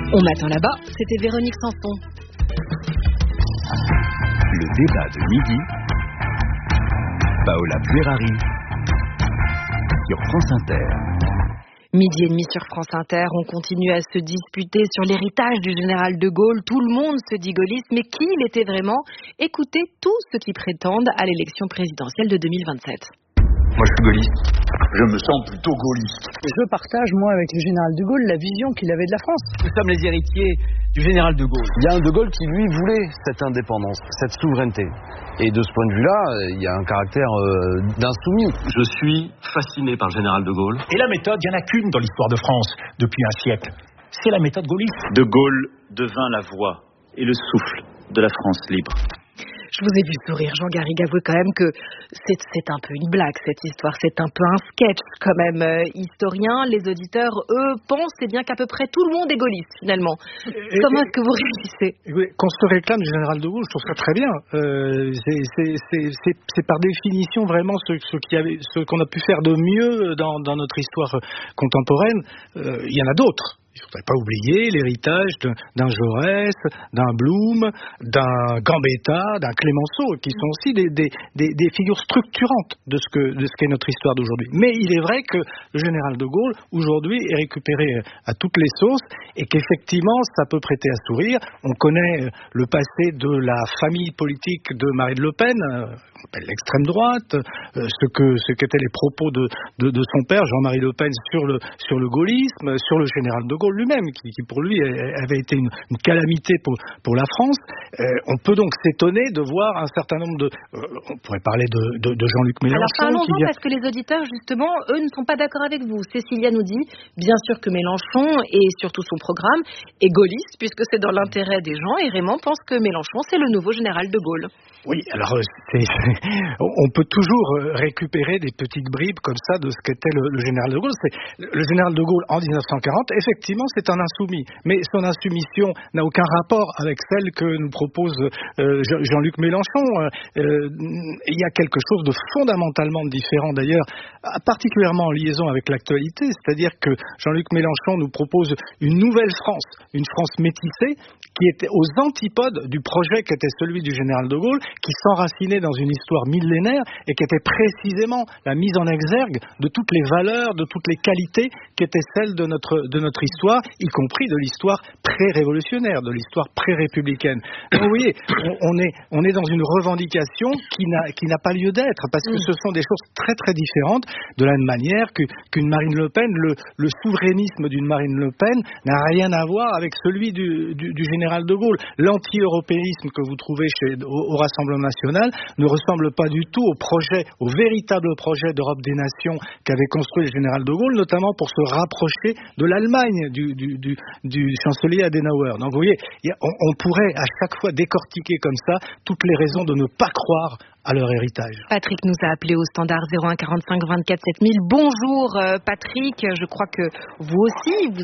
On m'attend là-bas, c'était Véronique Sanson. Le débat de midi, Paola Ferrari sur France Inter. Midi et demi sur France Inter, on continue à se disputer sur l'héritage du général de Gaulle. Tout le monde se dit gaulliste, mais qui il était vraiment? Écoutez tous ceux qui prétendent à l'élection présidentielle de 2027. Moi je suis gaulliste. Je me sens plutôt gaulliste. Je partage, moi, avec le général de Gaulle, la vision qu'il avait de la France. Nous sommes les héritiers du général de Gaulle. Il y a un de Gaulle qui, lui, voulait cette indépendance, cette souveraineté. Et de ce point de vue-là, il y a un caractère d'insoumis. Je suis fasciné par le général de Gaulle. Et la méthode, il n'y en a qu'une dans l'histoire de France depuis un siècle. C'est la méthode gaulliste. De Gaulle devint la voix et le souffle de la France libre. Je vous ai vu sourire, Jean Garrigue. Avouez quand même que c'est un peu une blague, cette histoire. C'est un peu un sketch, quand même. Historiens, les auditeurs, eux, pensent bien qu'à peu près tout le monde est gaulliste, finalement. Comment est-ce que vous réagissez? Qu'on se réclame du général de Gaulle, je trouve ça très bien. C'est par définition vraiment ce qu'on a pu faire de mieux dans notre histoire contemporaine. Il y en a d'autres. Il ne faudrait pas oublier l'héritage d'un Jaurès, d'un Blum, d'un Gambetta, d'un Clémenceau, qui sont aussi des figures structurantes de ce qu'est notre histoire d'aujourd'hui. Mais il est vrai que le général de Gaulle, aujourd'hui, est récupéré à toutes les sauces et qu'effectivement, ça peut prêter à sourire. On connaît le passé de la famille politique de Marine Le Pen, on appelle l'extrême droite, ce qu'étaient les propos de son père, Jean-Marie Le Pen, sur le gaullisme, sur le général de Gaulle lui-même, qui pour lui avait été une calamité pour la France. On peut donc s'étonner de voir un certain nombre on pourrait parler de Jean-Luc Mélenchon. Alors parlons-en parce que les auditeurs, justement, eux ne sont pas d'accord avec vous. Cécilia nous dit, bien sûr que Mélenchon et surtout son programme est gaulliste, puisque c'est dans l'intérêt des gens, et Raymond pense que Mélenchon, c'est le nouveau général de Gaulle. Oui, alors on peut toujours récupérer des petites bribes comme ça de ce qu'était le général de Gaulle. Le général de Gaulle en 1940, effectivement, c'est un insoumis, mais son insoumission n'a aucun rapport avec celle que nous propose Jean-Luc Mélenchon. Il y a quelque chose de fondamentalement différent d'ailleurs, particulièrement en liaison avec l'actualité, c'est-à-dire que Jean-Luc Mélenchon nous propose une nouvelle France, une France métissée, qui était aux antipodes du projet qui était celui du général de Gaulle, qui s'enracinait dans une histoire millénaire et qui était précisément la mise en exergue de toutes les valeurs, de toutes les qualités qui étaient celles de notre histoire, y compris de l'histoire pré-révolutionnaire, de l'histoire pré-républicaine. Donc, vous voyez, on est dans une revendication qui n'a pas lieu d'être, parce que ce sont des choses très très différentes, de la même manière qu'une Marine Le Pen, le souverainisme d'une Marine Le Pen n'a rien à voir avec celui du général de Gaulle. L'anti-européisme que vous trouvez au Rassemblement national ne ressemble pas du tout au véritable projet d'Europe des nations qu'avait construit le général de Gaulle, notamment pour se rapprocher de l'Allemagne du chancelier Adenauer. Donc vous voyez, on pourrait à chaque fois décortiquer comme ça toutes les raisons de ne pas croire à leur héritage. Patrick nous a appelé au standard 01 45 24 7000. Bonjour Patrick, je crois que vous aussi, vous